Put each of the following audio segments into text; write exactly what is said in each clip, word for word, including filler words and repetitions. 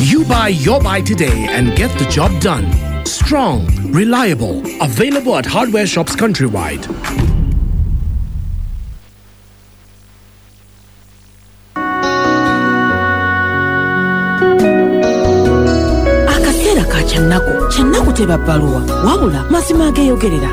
You buy your buy today and get the job done. Strong, reliable, available at hardware shops countrywide. Akaseera ka Kyannako, Kyannako teba bbaluwa, wabula mazima ageeyogerera.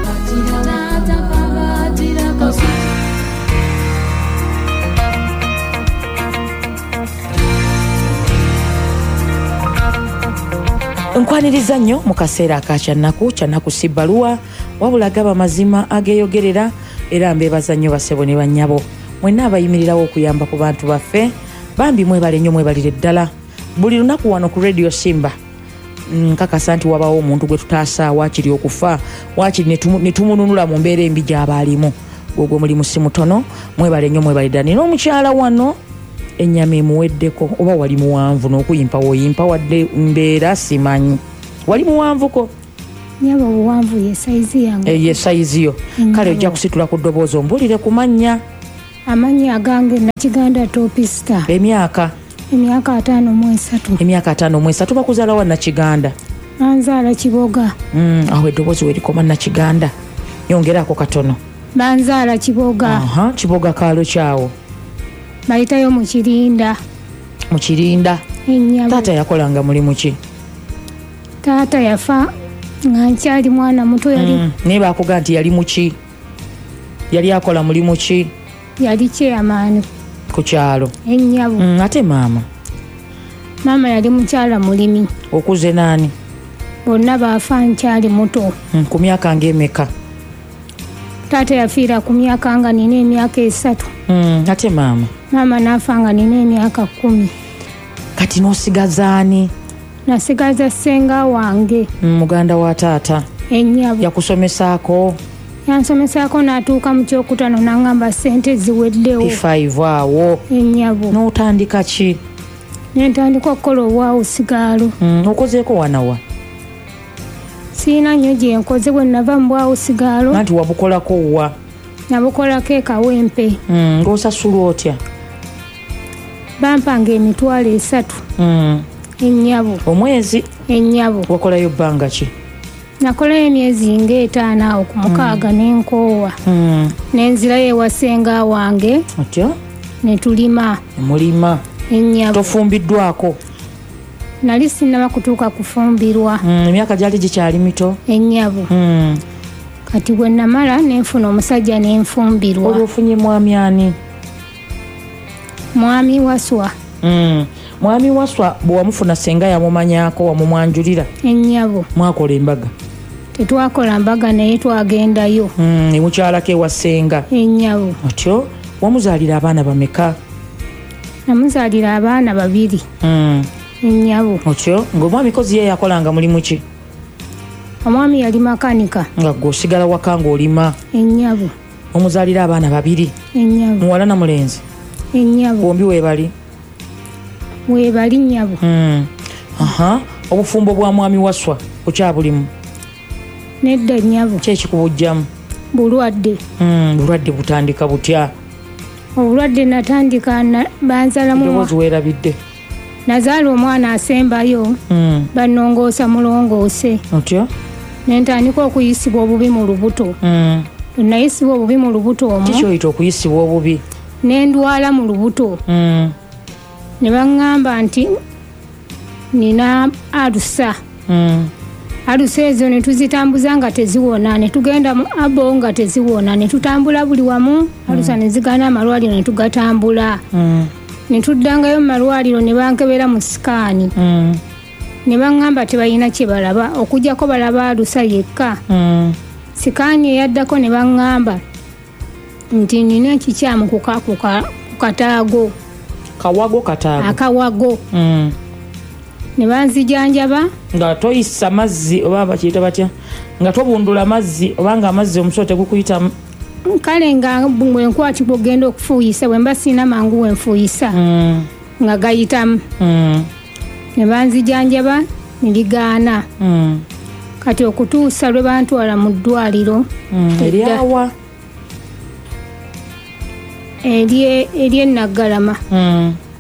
Nkwaniriza nnyo mu kaseera aka Kyannako, Kyannako si bbaluwa, wabula gaba mazima ageeyogerera era mbeebaza nnyo bassebo ne bannyabo. Mwenna abayimirirawo okuyamba ku bantu baffe, bambi mwebale nnyo mwebalire ddala. Buli lunaku wano ku Radio Simba nkakasa nti wabawo omuntu gwe tutaasa waakiri okufa, waakiri ne tumununula mu mbeera embi gy'aba alimu. Gwogwo mulimu si mutono, mwebale nnyo mwebale ddala. Nina omukyala wano ennyama emuweddeko, oba wali muwanvu n'okuyimpa woyimpa wadde mbeera simanyi. Wali muwanvuko? Nyaba buwanvu ye saizi yange. Ye saizi yo. Kale ojja kusitula ku ddoboozi ombulire ku mannya. Amannya agange Nakiganda Topista. Emyaka? Emyaka ataano mu esatu. Emyaka ataano mu esatu. Bakuzaala wa Nakiganda? Banzaala Kiboga. Mm, awo eddoboozi werikoma Nakiganda. Yongerako katono. Banzaala Kiboga. Aha, Kiboga kaalo kyawo. Bayitayo mu Kirinda. Mu Kirinda. Ennyabo. Taata yakolanga mulimu ki? Taata yafa nga nkyali mwana muto yali. Mm, naye baakuga nti yali muki? Yali akola mulimu ki? Yali chairman ku kyalo. Ennyabo. Mm, ate maama? Maama yali mukyala mulimi. Okuze naani? Bonna baafa nkyali muto. Mm, ku myaka ng'emeka? Taata yafiira ku myaka nga nina emyaka esatu. Mm, ate maama? Maama n'afa nga nina emyaka kkumi. Kati n'osigazaani? Nasigaza ssenga wange. Mm, muganda wa taata? Ennyabo. Yakusomesaako? Yansomesaako n'atuuka mu kyokutaano n'angamba ssente ziweddewo. P five awo? Ennyabo. N'otandika ki? Ne ntandika okukola obwawusigaalo. Mm, okozeeko wanawa? Siina nnyo gye nkoze bwe nava mu bwawusigaalo. Anti wabukolako wa? Nabukolako e Kawempe. Mm, ng'osasulwa otya? Bampanga emitwalo esatu. Mm. Ennyabo. Omwezi? Ennyabo. Wakolayo bbanga ki? Nakolayo emyezi ng'etaano awo ku mukaaga mm. n'enkoowa. Mm. N'enzirayo ewa ssenga wange. Otyo? Ne tulima. Mulima? Ennyabo. Tofumbiddwako? Nali sinnaba kutuuka kufumbirwa. Mm, emyaka gyali gikyali mito? Ennyabo. Mm. Kati bwe namala nenfuna omusajja n'enfumbirwa. Olwo ofunye mwami ani? Mwami Waswa. Mm. Mwami Waswa bwe wamufuna senga yamumanyaako wamumwanjulira? Ennyabo. Mwakola embaga? Tetwakola mbaga naye twagendayo. Mm, emukyalako ewa ssenga? Ennyabo. Otyo? Wamuzaalira abaana bameka? Namuzaalira abaana babiri. Mm. Ennyabo. Otyo? Ng'omwami kozi ye yakolanga mulimu ki? Omwami yali makanika. Nga gwe osigala waka ng'olima? Ennyabo. Omuzaalira abaana babiri? Ennyabo. Muwala na mulenzi? Ennyabo. Bombi weebali? Weebali nnyabo. Mm. Aha. Obufumbo bwa mwami Waswa bukyabulimu? Nedda nnyabo. Ki ekikubujjamu? Bulwadde. Mm, bulwadde butandika butya? Obulwadde natandika na banzalamu. Eddoboozi weerabidde? Nazaala omwana asembayo. Mm. Bannongoosa mulongoose. Otyo? Ne ntandika okuyisibwa obubi mu lubuto. Mm. Nayisibwa obubi mu lubuto omwo. Ki kyoyita okuyisibwa obubi? Ne ndwala mu lubuto. Mm. Ne baŋŋamba nti nina alusa. Mm. Alusa ezo ne tuzitambuza nga teziwona, ne tugenda mu abo nga teziwona, ne tutambula buli wamu. Alusa ne zigana amalwaliro ne tugatambula. Mm. Ne tuddangayo mu malwaliro ne bankebera mu sikaani. Mm. Ne baŋŋamba tebalina kye balaba okuggyako balaba alusa yekka. Mm. Sikaani eyaddako ne baŋŋamba nti nina ekikyamu ku kataago. Kawago kataago? Akawago. Mm. Ne banzijanjaba. Nga toyisa mazzi oba bakiyita batya? Nga tobundula mazzi oba nga amazzi omusulo tegukuyitamu? Kale nga bwe nkwatibwa ogenda okufuuyisa bwe mba siina mangu we nfuuyisa. Mm. Nga gayitamu. Mm. Ne banzijanjaba ne ligaana. Mm. Kati okutuusa lwe bantwala mu ddwaliro. Mm. Eryawa? Ery'e Naggalama. Mm.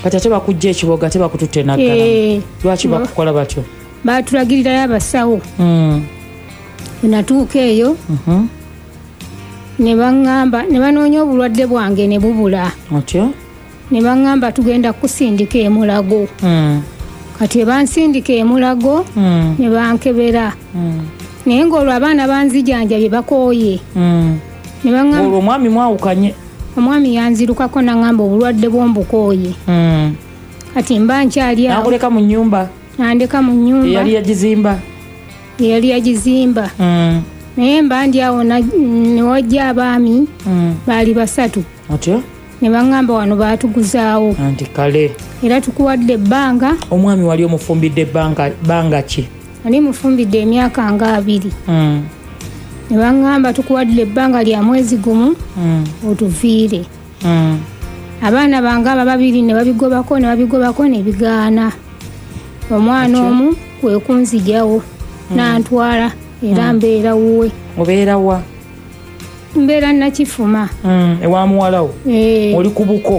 kati ate bakujja ekiboga tebakututte naggala Eh, lwaki mm. bakukola batyo batulagirirayo abasawo Mm. natuuka eyo Mhm. ne baŋŋamba ne banoonya obulwadde bwange ne bubula otyo ne baŋŋamba tugenda kusindika emulago Mm. kati bansindika emulago Mm. ne bankebera Mm. naye ng'olwo abaana banzijanjabye bakooye Mm. ne baŋŋamba olwo omwami mwawukanye omwami yanzirukako naŋŋamba obulwadde bw'ombukooye Mm. kati mba nkyali awo nakuleka mu nnyumba nandeka mu nnyumba eyali yagizimba eyali yagizimba Mm. naye mba ndi awo na- newajja abaami Mm. baali basatu otyo ne baŋŋamba wano baatuguzaawo anti kale era tukuwadde ebbanga omwami wali omufumbidde bbanga bbanga ki ali mufumbidde emyaka nga abiri Mm. ne baŋŋamba tukuwadde ebbanga lya mwezi gumu Mm. otuviire Mm. abaana bange aba babiri ne babigobako ne babigobako ne bigaana omwana Atyo. omu kwe kunzijawo nantwala era mbeera wuwe obeera wa mbeera nakifuma Mm. ewa muwalawo Eh, oli ku buko